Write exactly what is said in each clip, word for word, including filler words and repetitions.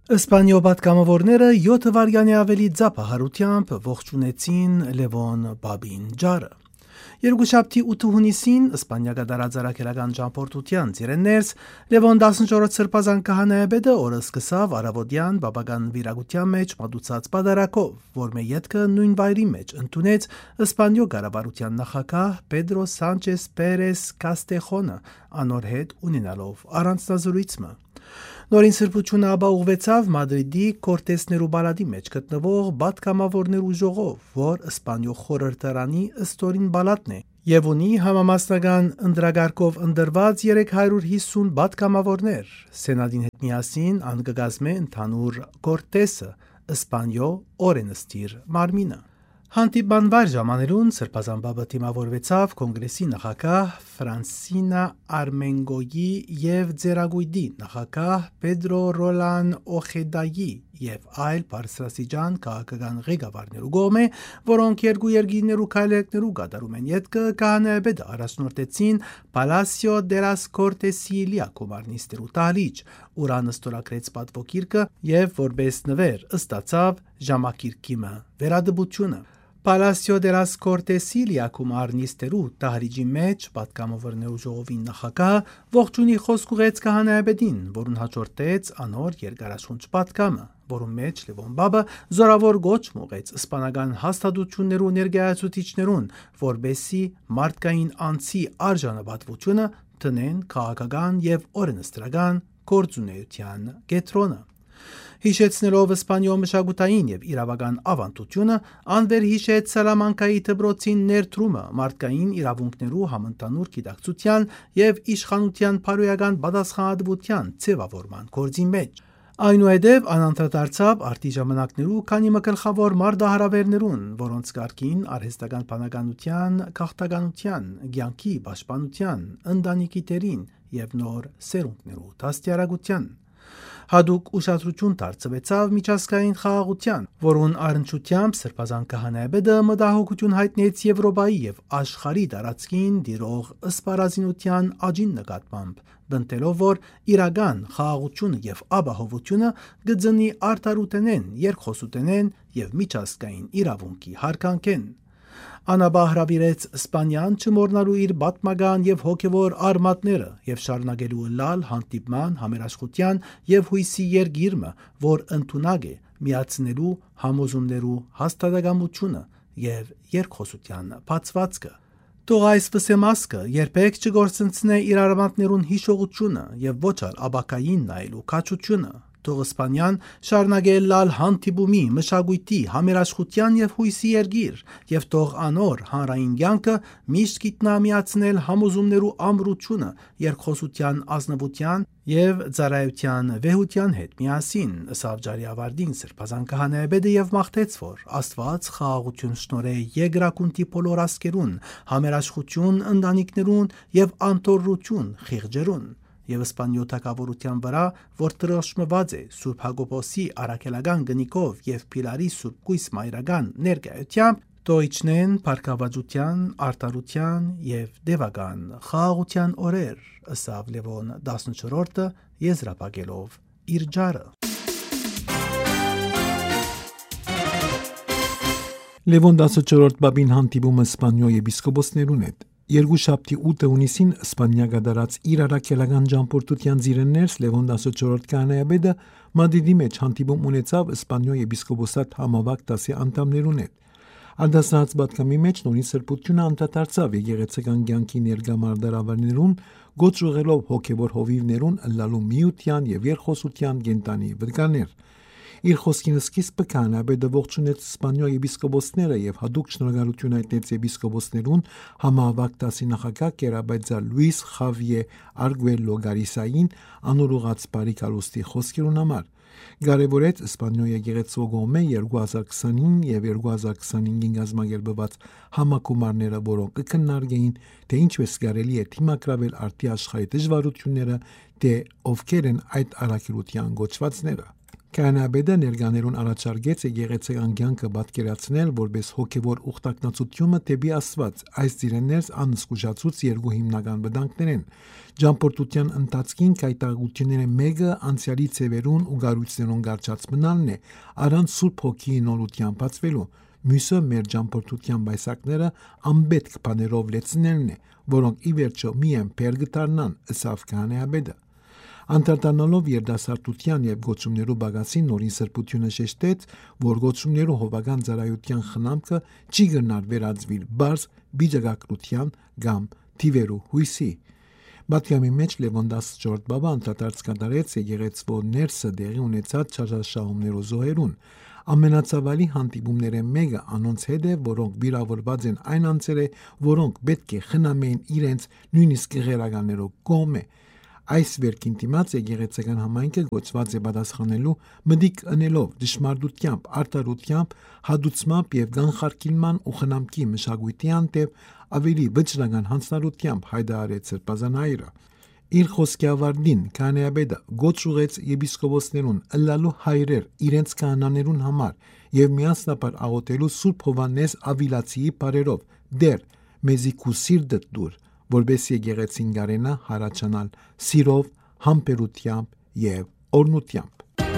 Իսպանիո պատգամավորները յոթ վայրկյանի ավելի ձապահարությամբ ողջունեցին Լևոն Բաբին ջարը։ Երկուշաբթի ութ հունիսին Իսպանիա գդարաձարակերական ճամփորդության ծիրեններս Լևոն տասնչորրորդ սրբազան քահանայապետը օրը սկսավ արավոտյան բաբական վիրագության մեջ մատուցած պատարակով, որ մե ետքը նույն վայրի մեջ ընդունեց Իսպանիո կառավարության նախագահ Պեդրո Սանչես Պերես Կաստեխոնը, անոր հետ ունենալով առանձնազրույցը։ Նորին սրբությունը ապա ուղղվեցավ Մադրիդի Կորտեսներու բալադի մեջ գտնվող պատգամավորներու ժողով, որ Իսպանիո խորհրդարանի ըստորին բալատն է եւ ունի համամասնական ընդրագարկով ընդրված երեք հարյուր հիսուն պատգամավորներ։ Սենատին հետ միասին անգգազմե ընդհանուր Կորտեսը, Իսպանիո օրենսդիր մարմինը։ Հանդիպման վայր ժամանելուն սրբազան բաբը թիմավորվեցավ կոնգրեսի նախագահ Ֆրանսինա Արմենգոյի եւ Ձերագույդի նախագահ Պեդրո Ռոլան Օխեդայի եւ այլ բարձրաստիճան քաղաքական ղեկավարներու կողմէ, որոնք երկու երկիրներու քայլերներու կատարում են ետքը քահանայապետը առաջնորդեցին Պալասիո դե լաս Կորտեսի լիակոմարնիստերու տալիճ, ուրան ստորագրեց պատվոգիրքը եւ որպես նվեր ստացավ ժամակիրքիմը վերադպությունը։ Պալասիո դե լաս Կորտեսի լիակոմարնիստերու տահրիջի մեջ պատգամավորներու ժողովի նախագահը ողջունի խոսք ուղեց քահանայապետին, որուն հաջորդեց անոր երկարաշունչ պատգամը, որում մեջ Լևոն Բաբը զորավոր գոչ մուղեց իսպանական հաստատություններու ներկայացուցիչներուն, որբեսի մարդկային անձի արժանապատվությունը տնեն քաղաքական եւ օրենսդրական գործունեության կետրոնը։ Հիշեցնելով Իսպանիո մշակութային եւ իրավական ավանդությունը, անվեր հիշեց Սալամանկայի դպրոցին ներդրումը մարդկային իրավունքներու համընդհանուր գիտակցության եւ իշխանության բարոյական պատասխանատվության ձևավորման գործի մեջ։ Այնուհետև անանդրադարձավ արդի ժամանակներու քանի մը գլխավոր մարդահրավերներուն, որոնց կարգին արհեստական բանականության, քաղաքականության, կյանքի պաշտպանության, ընտանիքի դերին եւ նոր սերունդներու դաստիարակության։ Հadouk ուշադրություն դարձվեցավ միջազգային խաղաղության, որուն առնչությամբ սրբազան քահանայապետը մտահոգություն հայտնեց Եվրոպայի եւ աշխարհի տարածքին դիրող սպառազինության աճին նկատմամբ, բնտելով որ իրական խաղաղությունը եւ ապահովությունը գծնի արտարուտենեն, երկխոսուտենեն եւ միջազգային իրավունքի հարգանքեն։ Անաբա հրավիրեց Իսպանիան չմոռնալու իր պատմական եւ հոգեվոր արմատները եւ շարունակելու լալ հանդիպման համերաշխության եւ հույսի երգիրը, որ ընդունակ է միացնելու համոզումներու հաստատակամությունը եւ երկխոսության բացվածքը։ Թող այս վսեմասկը երբեք չգործընծնե իր արմատներուն հիշողությունը եւ ոչ այլ աբակային նայելու քաջությունը։ Թող Իսպանիան շարունակե լալ հանդիպումի, մշակույթի, համերաշխության եւ հույսի երգիր, եւ թող անոր հանրային կյանքը միշտ գիտնա միացնել համոզումներու ամրությունը, երկխոսության ազնվության եւ ծառայության վեհության հետ միասին, ըսավ ջարի ավարտին սրբազան քահանայապետը եւ մաղթեց, որ Աստված խաղաղություն շնորհե երկրակունտի բոլոր ասկերուն, համերաշխություն ընտանիքներուն եւ անտորություն խիղճերուն։ Եվ Իսպանիո թագավորության վրա, որ տրոշմված է Սուրբ Հակոբոսի առաքելական գնիկով եւ Պիլարի Սուրբ Կույս մայրական ներկայությամբ, տոյչնեն փառքավաճության, արտարության եւ դեվական խաղաղության օրեր, ըսավ Լևոն տասնչորրորդը եզրափակելով իր ջարը։ Լևոն տասնչորրորդ բաբին հանդիպումը Իսպանիո եպիսկոպոսներուն հետ։ Երկուշաբթի ութ հունիսին Իսպանիա գդարած իր առաքելական ճամփորդության ծիրեններս Լևոն տասնչորրորդ քահանայապետը Մադրիդի մեջ հանդիպում ունեցավ Իսպանիո եպիսկոպոսատ համավարակ դասի անդամներուն հետ։ Անդասնած պատգամի մեջ նորին սրբությունը անդրադարձավ եկեղեցական կյանքի ներկա մարդահրավերներուն, գոչ ուղղելով հոգևոր հովիվներուն ըլլալու միության եւ երկխոսության կենտանի վտկաներ։ Իր խոսքին սկիզբը քահանայապետը ողջունեց Իսպանիո եպիսկոպոսները եւ հadouk շնորհակալություն հայտնեց եպիսկոպոսներուն համավարակ դասի նախագահ Կերաբայձա Լուիս Խավիե Արգուելո Գարիսային անորուղած բարի կալուստի խոսքերուն համար։ Կարևորեց Իսպանիո եկեղեցու կողմէ երկու հազար քսանինը եւ երկու հազար քսանհինգին գազմագերբված համակումարները, որոնք կքննարկեին, թե ինչպես կարելի է թիմակրավել արդի աշխարհի դժվարությունները, թե ովքեր են այդ առաքելության գոչվածները։ Քահանայապետը ներկաներուն առաջարկեց եկեղեցական կյանքը պատկերացնել որպես հոգևոր ուխտակնացությունը դեպի Աստված։ Այս ծիրեններս անզգուշացուց երկու հիմնական վտանգներ են։ Ճամփորդության ընթացքին կայտագությունները մեկը անցյալի ծևերուն ու գարույցներուն գարչած մնալն է, առանց Սուրբ Հոգիի նորությամբ բացվելու։ Մյուսը մեր ճամփորդության բայսակները անպետք բաներով լեցնելն է, որոնք ի վերջո միայն փեր կդառնան, ըսավ քահանայապետը։ Անդրադառնալով երդասարտության եւ գոչումներու բագասին նորին սրբությունը շեշտեց, որ գոչումներու հովական ծառայության խնամքը չի գնար վերածվիլ բարձ բիջակակրության կամ թիվերու հույսի։ Պատգամի մեջ Լևոն տասնչորրորդ բաբա անդրադարձ կատարեց եկեղեցվո ներսը դեղի ունեցած չարաշահումներու զոհերուն։ Ամենացավալի հանդիպումները մեկը անոնց հետ է, որոնք վիրավորված են այն անձերը, որոնք պետք է խնամեին իրենց նույնիսկ գեղերականներով կողմը։ Այս վերքին դիմաց եկեղեցական համայնքը գոչված է պատասխանելու մտիկ ընելով դժմարտությամբ, արտարությամբ, հադուցմամբ եւ գանխարկիլման ու խնամքի մշակույթի անտեպ ավելի վճռական հանձնարարությամբ հայտարարեց սրբազան հայրը։ Իր խոսքի ավարտին քահանայապետը գոչ ուղեց եպիսկոպոսներուն ըլլալու հայրեր իրենց քահանաներուն համար եւ միասնաբար աղոթելու Սուրբ Հովհաննես Ավիլացիի բարերով դեր մեզի քու սիրտը դուր, որբեսի եկեղեցին գարենա հարաճանալ սիրով, համբերությամբ եւ օրնությամբ։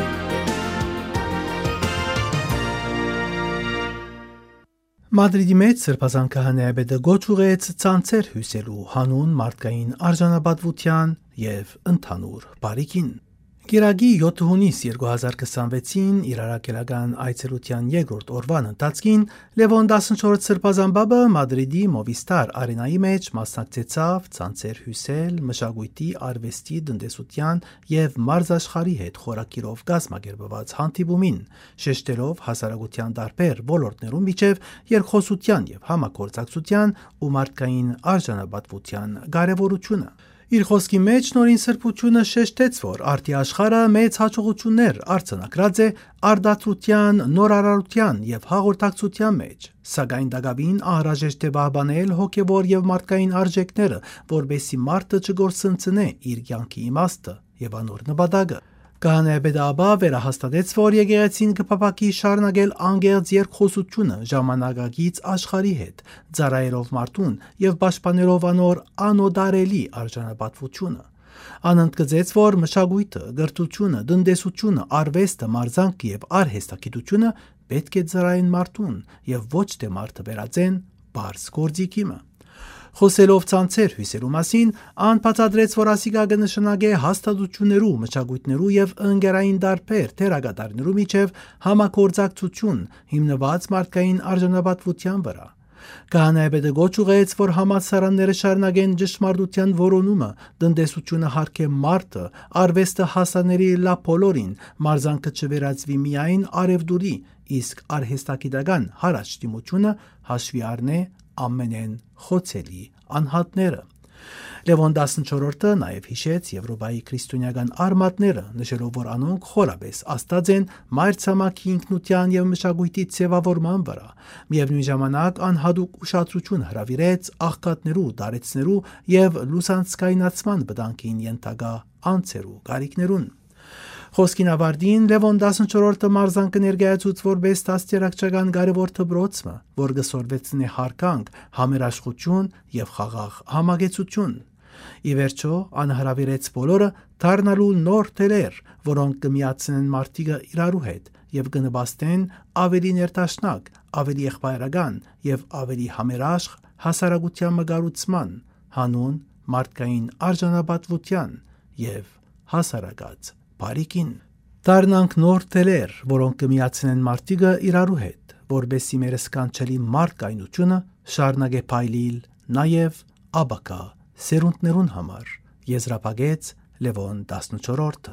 Մադրիդի մեջ սրբազան քահանայապետը գոչ ուղեց ցանցեր հյուսելու հանուն մարդկային արժանապատվության եւ ընդհանուր բարիքին։ Գիրագի յոթ հունիս երկու հազար քսանվեցին իր արաքելական այցելության երկրորդ օրվան ընթացքին Լևոն տասնչորրորդ սրբազան բաբը Մադրիդի Մովիստար արենայի մեջ մասնակցեցավ ցանցեր հյուսել մշակույթի, արվեստի, տնտեսության եւ մարզաշխարհի հետ խորակիրով կազմակերպված հանդիպումին, շեշտելով հասարակության տարբեր ոլորտներում միջև երկխոսության եւ համագործակցության ու մարդկային արժանապատվության կարեւորությունը։ Իր խոսքի մեջ նորին սրբությունը շեշտեց, որ արդի աշխարհը մեծ հաջողություններ արձանագրած է արդարության, նորարարության եւ հաղորդակցության մեջ, սակայն դակավին անհրաժեշտ է պահպանել հոգեվոր եւ մարդկային արժեքները, որբեսզի մարդը չգործընծնե իր կյանքի իմաստը եւ անոր նպատակը։ Քահանայապետը ապա վերահաստատեց, որ եկեղեցին կփափակի շարունակել անգերց երկխոսությունը ժամանակակից աշխարհի հետ, ծառայելով մարդուն եւ պաշտպանելով անոր անօդարելի արժանապատվությունը։ Անընդգծեց, որ մշակույթը, գրթությունը, տնտեսությունը, արվեստը, մարզանքը եւ արհեստագիտությունը պետք է ծառայեն մարդուն եւ ոչ թե մարդը վերածեն բարձ գործիքիմը։ Խոսելով ցանցեր հյուսելու մասին, ան բացատրեց, որ ասիկա կնշանակե հաստատություններու, մշակույթներու եւ ընկերային դարբեր թերագատարներու միջև համագործակցություն հիմնված մարդկային արժանապատվության վրա։ Քահանայապետը գոչ ուղեց, որ համալսարանները շարունակեն ճշմարտության որոնումը, տնտեսությունը հարգե մարդը, արվեստը հասաների լապոլորին, մարզանքը չվերածվի միայն արևդուրի, իսկ արհեստագիտական հարաճտիմությունը հաշվի առնե ամենեն խոցելի անհատները։ Լևոն տասնչորրորդը նաև հիշեց Եվրոպայի քրիստոնեական արմատները, նշելով, որ անոնք խորապես աստած են մայրցամաքի ինքնության եւ մշակույթի ձևավորման վրա։ Միևնույն ժամանակ անհատուկ ուշադրություն հրավիրեց աղքատներու, դարեցներու եւ լուսանցքայնացման վտանգին ենթակա անձերու կարիքներուն։ Խոսքին ավարտին Լևոն տասնչորրորդը մարզանքը ներկայացուց որպես դաստիարակչական կարևոր դպրոցը, որ կսորվեցնի հարկանք, համերաշխություն եւ խաղաղ համագեցություն։ Ի վերջո անհրավիրեց բոլորը դառնալու նոր թելեր, որոնք կմիացնեն մարդիկը իրարու հետ եւ կնպաստեն ավելի ներդաշնակ, ավելի եղբայրական եւ ավելի համերաշխ հասարակության մգարուցման, հանուն մարդկային արժանապատվության եւ հասարակած բարիքին։ Դառնանք նոր թելեր, որոնք կմիացնեն մարդիկը իրարու հետ, որբեսի մեր սկանչելի մարդկայնությունը շարունակե փայլիլ նաև աբակա սերունդներուն համար։ Եզրափակեց Լևոն տասնչորրորդը։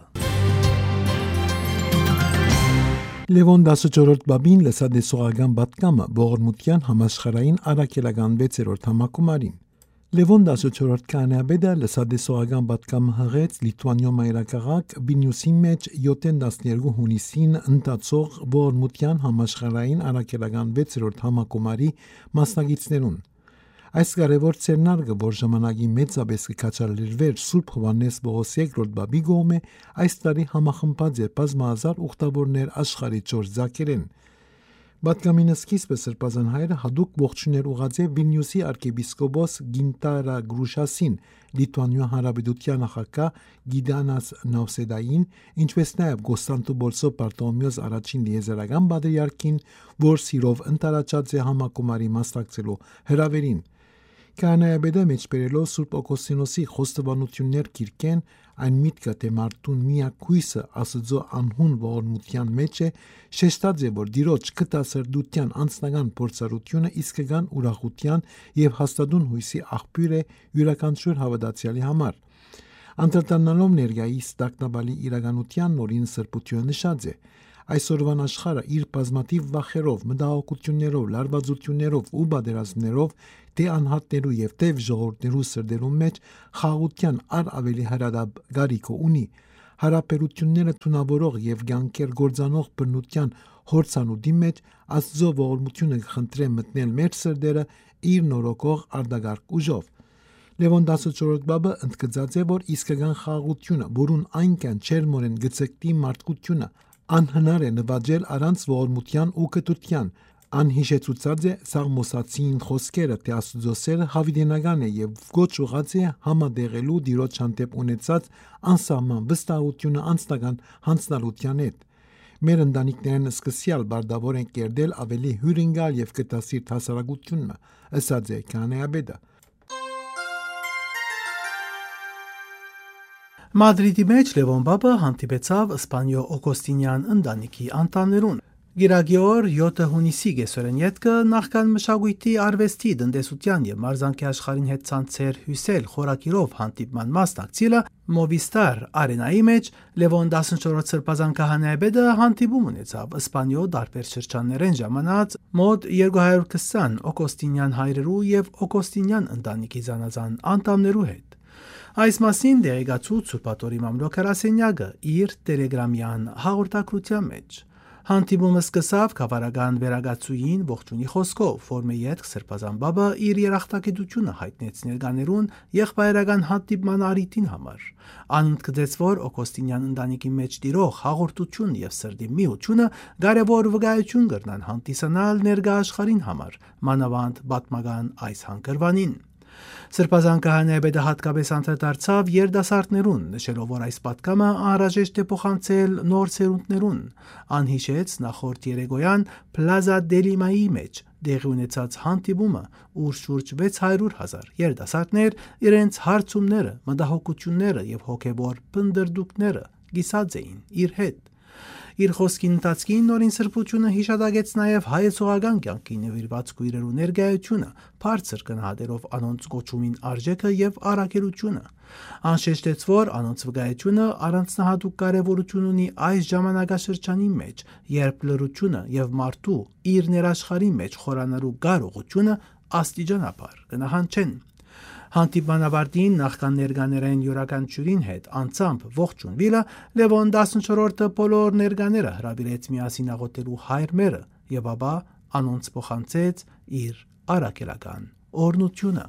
Լևոն տասնչորրորդ բաբին լսադեսողական պատգամը ողորմության համաշխարհային առաքելական վեցերորդ համակումարին։ Լևոն տասնչորրորդ քահանայապետը լսադեսողական պատգամը հղեց Լիտվանիո մայրաքաղաք Վիլնյուսի մեջ յոթ տասներկու հունիսին ընթացող ողորմության համաշխարհային առաքելական վեցերորդ համակումարի մասնակիցներուն։ Այս կարևոր ցերնարգը, որ ժամանակի մեծապես կկաչալերվեր Սուրբ Հովհաննես Պողոս երկրորդ բաբի գոմե, այս տարի համախմբած է բազմահազար ուխտավորներ աշխարհի չորս ձակերեն։ Պատկամինը սկիզբը սրբազան հայրը հadouk ողջուներ ուղղաձե Վիլնյուսի arczepiskopos Գինտարա Գրուշասին, Լիտվանիա Հանրապետության նախագահ Գիդանաս Նավսեդային, ինչպես նաև Կոստանդնուպոլսո Բարտոլոմեոս առաջին լիեզերական պատրիարքին, որ սիրով ընտարաճած է համակոմարի մասնակցելու հրավերին։ Կանայաբեդը մեջբերելով Սուրբ Օգոստինոսի խոստովանություններ գիրքեն, այն միտքը թե մարդուն միակույսը Աստծո անհուն ողորմության մեջ է, շեշտած է, որ Տիրոջ կտասրդության անձնական փորձառությունը իսկական ուրախության եւ հաստատուն հույսի աղբյուր է յուրաքանչյուր հավատացյալի համար։ Անդրադառնալով ներկայիս տագնապալի իրականության նորին սրբությունը նշած է։ Այսօրվան աշխարհը իր բազմաթիվ վախերով, մտահոգություններով, լարվածություններով ու բادرազմներով թե անհատներու եւ թե ժողովուրդներու սրդերու մեջ խաղաղության առ ավելի հրադապ գարիքո ունի։ Հարաբերությունները թունավորող եւ ցանկեր գործանող բնության հորցանուտի մեջ Աստծո ողորմությունը խնդրե մտնել մեր սրդերը իր նորոգող արդագարգ ուժով։ Լևոն տասնչորրորդ բաբը ընդգծած է, որ իսկական խաղաղությունը, որուն այնքան չերմորեն գծկտի մարդկությունը անհնար է նվաճել առանց ողորմության ու կտության, անհիշեցուցած է Սաղմոսացին խոսքերը, թե Աստծո սերը հավիտենական է եւ գոչ ուղած է համադեղելու Տիրոջ հանդեպ ունեցած անսահման վստահությունը անձնական հանձնալության հետ։ Մեր ընտանիքներն սկսյալ բարդավոր են կերդել ավելի հյուրընկալ եւ կտասիրտ հասարակությունը, ըսած է Կանայաբեդը։ Մադրիդի մեջ Լևոն բաբը հանդիպեցավ Սպանիո Օգոստինյան ընտանիքի անդամներուն։ Գիրագեոր յոթ հունիսի գեսորեն ետքը նախքան մշակույթի արվեստի տնտեսության եւ մարզանկի աշխարհին հետ ցանցեր հյուսել խորակիրով հանդիպման մասնակցելը Movistar Arena-ի մեջ Լևոն տասնչորրորդ սրբազան քահանայապետը հանդիպում ունեցավ Սպանիո դարբեր շրջաններեն ժամանած մոտ երկու հարյուր քսան Օգոստինյան հայրերու եւ Օգոստինյան ընտանիքի զանազան անդամներու հետ։ Այս մասին դեղեկացուց Սուրբաթորի մամլոք Հրասենյակը իր տելեգրամյան հաղորդակցության մեջ։ Հանդիպումը սկսավ կավարական վերագացուին ողջունի խոսքով, որմե ետք սրբազան բաբը իր երախտագիտությունը հայտնեց ներկաներուն եղբայրական հանդիպման առիթին համար։ Անընդգծեց, որ Օգոստինյան ընտանիքի մեջ տիրող հաղորդություն եւ սրդի միությունը կարևոր վկայություն կրնան հանդիսանալ ներկա աշխարհին համար, մանավանդ պատմական այս հանգրվանին։ Սրբազան քահանայապետը հատկապես անդրադարձավ երիտասարդներուն, նշելով, որ այս պատգամը անհրաժեշտ է փոխանցել նոր սերունդներուն, անհիշեց նախորդ երեկոյան Plaza de Limայի մեջ տեղի ունեցած հանդիպումը, ուր շուրջ վեց հարյուր հազար երիտասարդներ իրենց հարցումները, մտահոգությունները եւ հոգեվոր փնդրդուկները գիսած էին իր հետ։ Իր խոսքի ընթացքին նորին սրբությունը հիշատակեց նաև հայեցողական կյանքի նվիրված քույրերու ներկայությունը, բարձր գնահատելով անոնց կոչումին արժեքը եւ առաքելությունը։ Անշեշտեց, որ անոնց վկայությունը առանձնահատուկ կարևորություն ունի այս ժամանակաշրջանի մեջ, երբ լրությունը եւ մարդու իր ներաշխարհի մեջ խորանալու կարողությունը աստիճանաբար կնահանջեն։ Հանդիպանավարտին նախքան ներկաներեն յուրաքանչյուրին հետ անցամբ ողջունվելը Լևոն տասնչորրորդը բոլոր ներկաները հրավիրեց միասին աղոթելու հայրմերը եւ ապա անոնց փոխանցեց իր առաքելական օրհնությունը։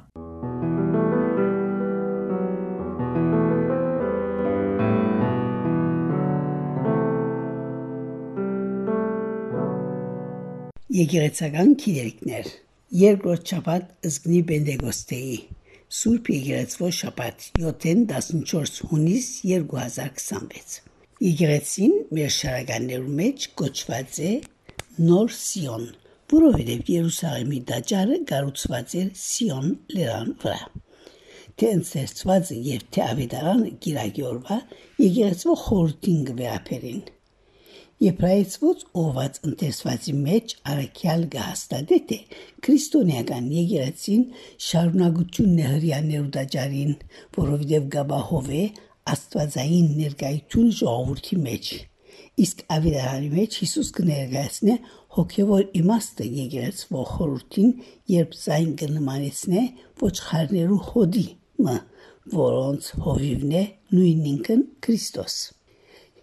Եկեղեցական գիրերքներ երկրորդ շաբաթ Զգնի Պենտեկոստեի Սուրբ Եկեղեցվո շաբաթ յոթ տասնչորս հունիս երկու հազար քսանվեց։ Եկեղեցին մեր շարականներու մեջ կոչված է Նոր Սիոն, որովհետև Երուսաղեմի տաճարը կառուցված էր Սիոն լեռան վրա։ Թե ընթերցված եւ թե ավետարանը գիրագորվա եկեղեցվո խորհրդին կվերապերին։ Եբրայեցված ով ընթերցվածի մեջ արաքյալ գահստադե թե քրիստոնեական եկեղեցին շարունակությունն է հրյաներու տաճարին, որովհետև գաբահով է աստվածային ներկայություն ժողովրդի մեջ։ Իսկ ավետարանի մեջ Հիսուս կներկայացնե հոգևոր իմաստը եկեղեցվո խորհրդին, երբ զայն կնմանեցնե ոչխարներու հոդի, մը, որոնց հովիվն է նույն ինքն Քրիստոս։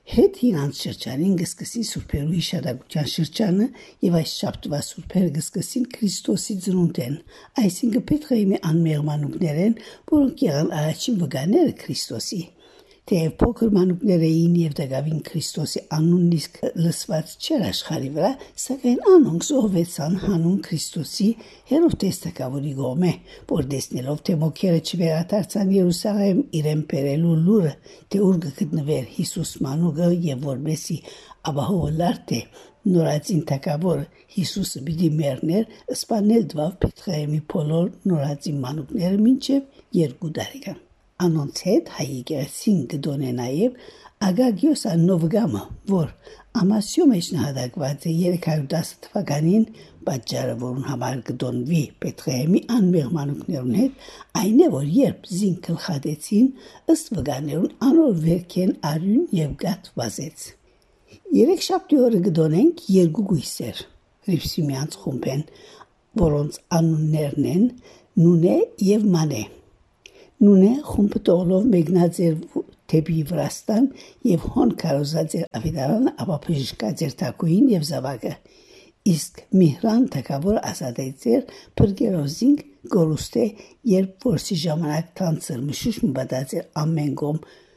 Հետ հիրանց շրջանին գսկսին սուրբերու հիշադակության շրջանը եւ այս շաբթվա սուրբերը գսկսին Քրիստոսի ծնունդեն, այսինքն Պետրոյի անմեղմանուկներեն, որոնք եղան առաջին վկաները Քրիստոսի։ Թեև փոքր մանուկները էին եւ դակավին Քրիստոսի անունն իսկ լսված չէր աշխարհի վրա, սակայն անոնք զոհվեցան հանուն Քրիստոսի Հերովդես թագավորի գոմե, որ տեսնելով թե մոքերը չվերադարձան Երուսաղեմ իրեն բերելու լուրը, թե ուր գտնվեր Հիսուս մանուկը եւ որբեսի ապահովելար թե նորածին թագավոր Հիսուսը պիտի մեռներ, սպանել դվավ Պետրոյի բոլոր նորածին մանուկները մինչեւ երկու տարեկան։ Անոնց հետ հայ եկեղեցին գտոնե նաև Ագագիոս աննովգամը, որ ամասյո մեջ նահատակված է երեք հարյուր տասը թվականին, պատճառը որուն համար գտոնվի Պետրոյի անմեղմանուկներուն հետ, այն է, որ երբ զին գլխատեցին, ըստ վկաներուն անոր վերքեն արյուն եւ գաթ վազեց։ Երեք շաբթի օրը գտոնենք երկու գույսեր, Հրիփսիմյանց խումբեն, որոնց անուններն են Նունե եւ Մանե։ Նունե խումբը տողլով մեկնած էր թեպի Վրաստան եւ հոն կարոզած էր ավետարանը, ապա բժշկած էր թակուին եւ զավակը։ Իսկ Միհրան թագավոր ազատեց էր Պրգերոզին գորուստե, երբ որսի ժամանակ թանցր մշուշ մբադած էր ամեն գոմ։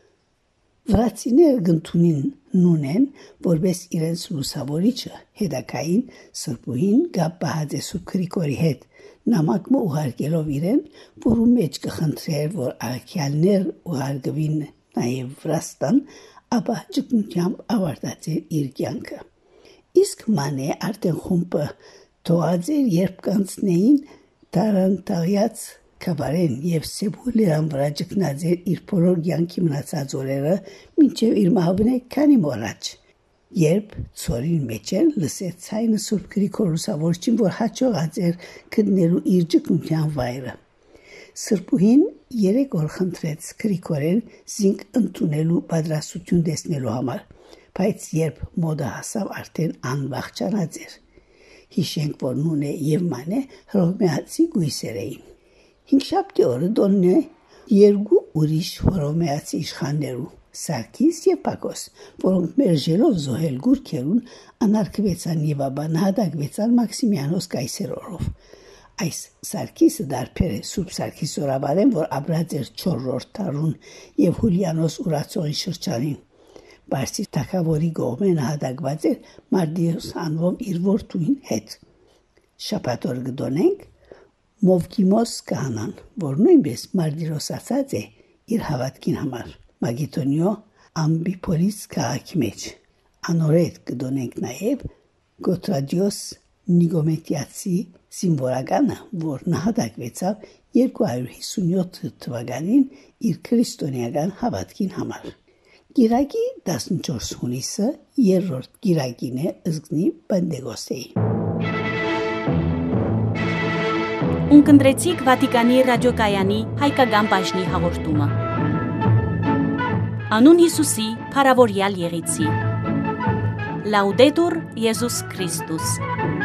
Վրացիները գնտունին Նունեն, որպես իրենց լուսավորիչը, հետակային սրբուհին գապահած է Սուրբ Գրիգորի հետ, նամակը ուղարկելով իրեն, որու մեջ կխնդրեր, որ արգյալներ ուղարկվին նաև Վրաստան, ապա ճգնությամբ ավարտած էր իր կյանքը։ Իսկ Մանե արդեն խումբը թողած էր, երբ կանցնեին Տարանտաղյաց Քաբարեն եւ Սեբուլիան վրա ճգնած էր իր բոլոր կյանքի մնացած օրերը, մինչև իր մահվնե քանի մոռաջ։ Երբ ծորին մեջ էր լսեց ցայնը Սուրբ Գրիգոր լուսավորչին, որ հաջողած էր գտնելու իր ճգնության վայրը։ Սրբուհին երեք օր խնդրեց Գրիգորին զինք ընդունելու պատրաստություն տեսնելու համար, բայց երբ մոդը հասավ, արդեն անվախճանած էր։ Հիշենք, որ Նունե եւ Մանե հռոմեացի գույսեր էին։ Հինգշաբթի օրը դոննե երկու ուրիշ հռոմեացի իշխաններու Սարգիս եւ Պակոս, որոնք մերժելով զոհել գուրքերուն անարգվեցան եւ ապա նահատակվեցան Մաքսիմիանոս կայսերով։ Այս Սարգիսը դարբեր է Սուրբ Սարգիս Սորաբարեն, որ ապրած էր չորրորդ դարուն եւ Հուլիանոս ուրացողի շրջանին։ Բարսի թագավորի գողմե նահատակված էր Մարդիոս անվով իր որդուին հետ։ Շաբաթ օր գտոնենք Մովկիմոս կահանան, որ նույնպես Մարդիրոսացած է իր հավատքին համար։ Մագետոնիո ամբիպոլիս քաղաքի մեջ։ Անորետ կդոնենք նաև Գոտրադիոս Նիգոմետիացի զինվորականը, որ նահատակվեցավ երկու հարյուր հիսունյոթ թվականին իր քրիստոնեական հավատքին համար։ Գիրակի տասնչորս հունիսը երրորդ գիրակին է ըզգնի Պենտեկոստեի։ Ունկնդրեցիք Վատիկանի ռադիոկայանի հայկական բաժնի հաղորդումը։ Անուն Հիսուսի փառավորյալ եղեցի։ Լաուդետուր Եզուս Քրիստոս։